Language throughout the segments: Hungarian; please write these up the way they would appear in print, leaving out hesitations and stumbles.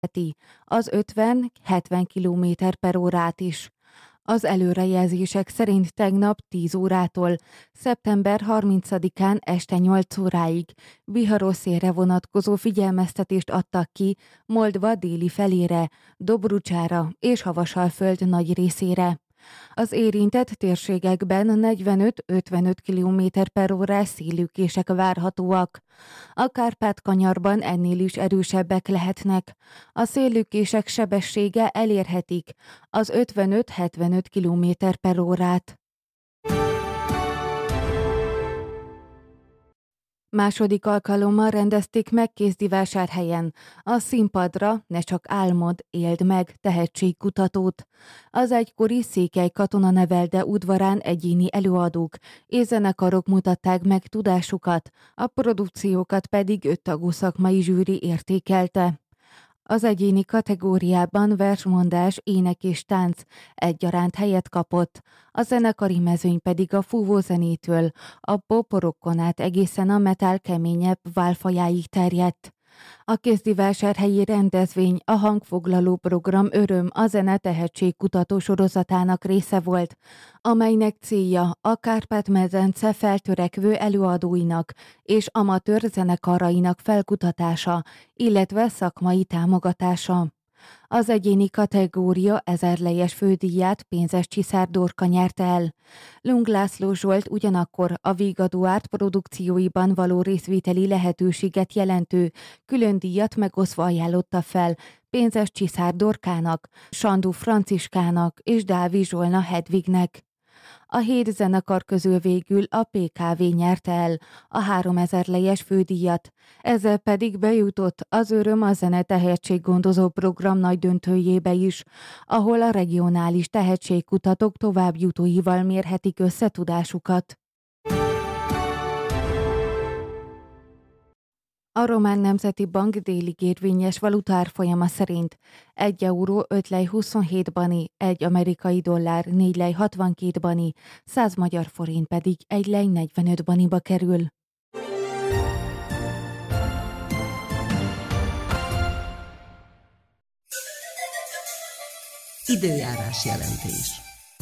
az 50-70 km/órát is. Az előrejelzések szerint tegnap 10 órától szeptember 30-án este 8 óráig viharos szélre vonatkozó figyelmeztetést adtak ki Moldva déli felére, Dobrucsára és Havasalföld nagy részére. Az érintett térségekben 45-55 km/órás széllökések várhatóak. A Kárpát-kanyarban ennél is erősebbek lehetnek. A széllökések sebessége elérhetik az 55-75 km/órát. Második alkalommal rendezték meg Kézdivásárhelyen a Színpadra Ne csak álmod, éld meg tehetségkutatót. Az egykori Székely Katonanevelde udvarán egyéni előadók és zenekarok mutatták meg tudásukat, a produkciókat pedig 5 tagú szakmai zsűri értékelte. Az egyéni kategóriában versmondás, ének és tánc egyaránt helyet kapott, a zenekari mezőny pedig a fúvózenétől a pop-rockon át egészen a metal keményebb válfajáig terjedt. A kézdivásárhelyi rendezvény a hangfoglaló program Öröm a zene tehetségkutató sorozatának része volt, amelynek célja a Kárpát-medence feltörekvő előadóinak és amatőr zenekarainak felkutatása, illetve szakmai támogatása. Az egyéni kategória 1000 lejes fődíját Pénzes Csiszár Dorka nyerte el. Lung László Zsolt ugyanakkor a Vigadó Árt produkcióiban való részvételi lehetőséget jelentő külön díjat megosztva ajánlotta fel Pénzes Csiszár Dorkának, Sandú Franciskának és Dávi Zsolna Hedvignek. A 7 zenekar közül végül a PKV nyerte el a 3000 lejes fődíjat, ezzel pedig bejutott az Öröm a zene tehetséggondozó program nagy döntőjébe is, ahol a regionális tehetségkutatók továbbjutóival mérhetik össze tudásukat. A Román Nemzeti Bank délig érvényes valutárfolyama szerint 1 euró 5 lej 27 bani, 1 amerikai dollár 4 lej 62 bani, 100 magyar forint pedig 1 lej 45 baniba kerül. Időjárás jelentés.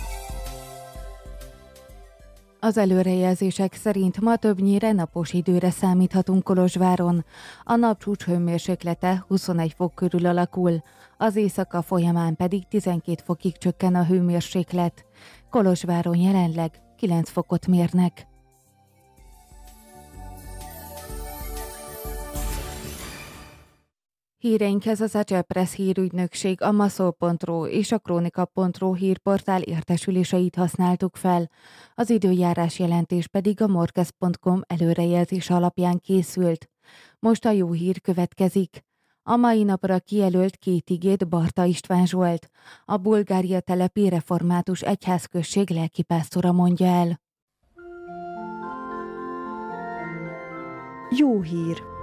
Az előrejelzések szerint ma többnyire napos időre számíthatunk Kolozsváron. A napcsúcs hőmérséklete 21 fok körül alakul, az éjszaka folyamán pedig 12 fokig csökken a hőmérséklet. Kolozsváron jelenleg 9 fokot mérnek. Híreinkhez az Acelpress hírügynökség, a maszol.ro és a kronika.ro hírportál értesüléseit használtuk fel. Az időjárás jelentés pedig a morkez.com előrejelzés alapján készült. Most a jó hír következik. A mai napra kijelölt 2 igét Barta István Zsolt, a Bulgária telepi református egyházközség lelkipásztora mondja el. Jó hír!